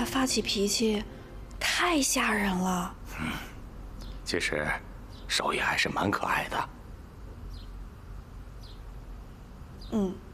发起脾气，太吓人了。 其实，少爷还是蛮可爱的。 嗯。